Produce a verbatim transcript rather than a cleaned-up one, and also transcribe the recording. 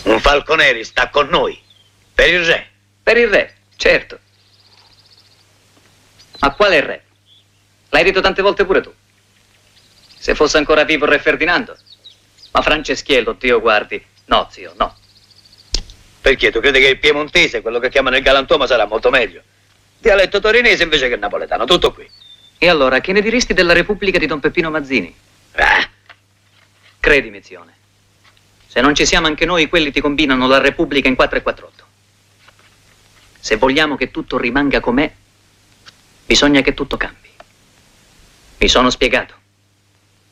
Un Falconeri sta con noi. Per il re. Per il re, certo. Ma quale re? L'hai detto tante volte pure tu. Se fosse ancora vivo il re Ferdinando. Ma Franceschiello, Dio guardi. No, zio, no. Perché tu credi che il piemontese, quello che chiamano il galantuomo, sarà molto meglio? Dialetto torinese invece che il napoletano, tutto qui. E allora, che ne diresti della Repubblica di Don Peppino Mazzini? Ah. Credimi, zione. Se non ci siamo anche noi, quelli ti combinano la Repubblica in quattro e quattr'otto. Se vogliamo che tutto rimanga com'è, bisogna che tutto cambi. Mi sono spiegato.